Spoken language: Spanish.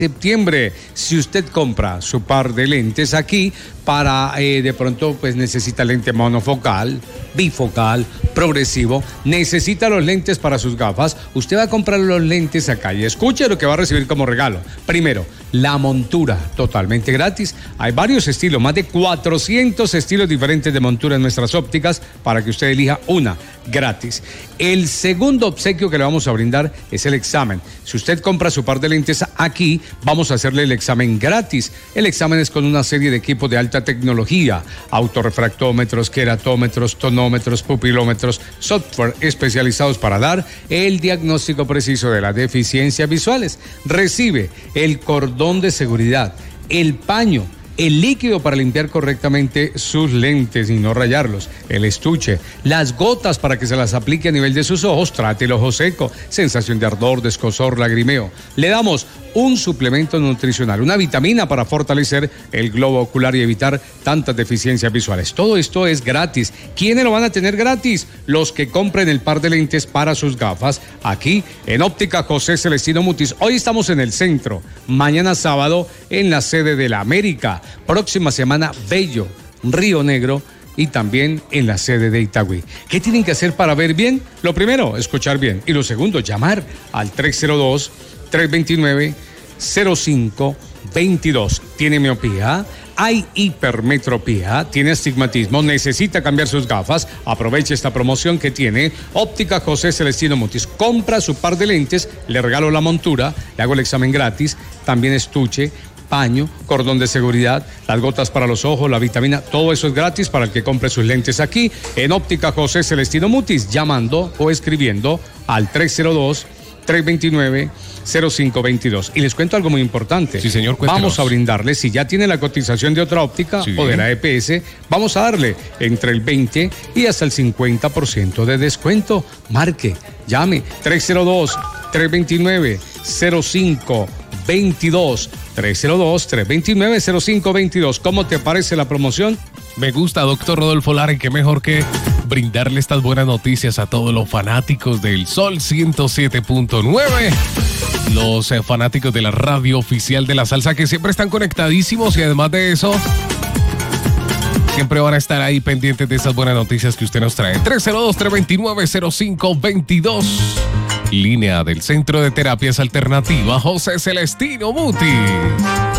septiembre. Si usted compra su par de lentes aquí para de pronto pues necesita lente monofocal, bifocal, progresivo, necesita los lentes para sus gafas, usted va a comprar los lentes acá y escuche lo que va a recibir como regalo. Primero, la montura totalmente gratis. Hay varios estilos, más de 400 estilos diferentes de montura en nuestras ópticas para que usted elija una gratis. El segundo obsequio que le vamos a brindar es el examen. Si usted compra su par de lentes aquí, vamos a hacerle el examen gratis. El examen es con una serie de equipos de alta tecnología, autorrefractómetros, queratómetros, tonómetros, pupilómetros, software especializados para dar el diagnóstico preciso de las deficiencias visuales. Recibe el cordón de seguridad, el paño, el líquido para limpiar correctamente sus lentes y no rayarlos, el estuche, las gotas para que se las aplique a nivel de sus ojos, trate el ojo seco, sensación de ardor, de escozor, lagrimeo. Le damos un suplemento nutricional, una vitamina para fortalecer el globo ocular y evitar tantas deficiencias visuales. Todo esto es gratis. ¿Quiénes lo van a tener gratis? Los que compren el par de lentes para sus gafas aquí en Óptica José Celestino Mutis. Hoy estamos en el centro, mañana sábado en la sede de la América, próxima semana Bello, Río Negro y también en la sede de Itagüí. ¿Qué tienen que hacer para ver bien? Lo primero, escuchar bien, y lo segundo, llamar al 302-329-0522. ¿Tiene miopía? ¿Hay hipermetropía? ¿Tiene astigmatismo? ¿Necesita cambiar sus gafas? Aproveche esta promoción que tiene Óptica José Celestino Mutis. Compra su par de lentes, le regalo la montura, le hago el examen gratis, también estuche, paño, cordón de seguridad, las gotas para los ojos, la vitamina, todo eso es gratis para el que compre sus lentes aquí en Óptica José Celestino Mutis, llamando o escribiendo al 302-329-0522. Y les cuento algo muy importante. Sí, señor, cuéntenos. Vamos a brindarle, si ya tiene la cotización de otra óptica o de la EPS, vamos a darle entre el 20 y hasta el 50% de descuento. Marque, llame, 302-329-0522. 302-329-0522. ¿Cómo te parece la promoción? Me gusta, doctor Rodolfo Lara, y qué mejor que brindarle estas buenas noticias a todos los fanáticos del Sol 107.9, los fanáticos de la radio oficial de la salsa, que siempre están conectadísimos y además de eso siempre van a estar ahí pendientes de esas buenas noticias que usted nos trae. 302-329-0522. Línea del Centro de Terapias Alternativas José Celestino Mutis.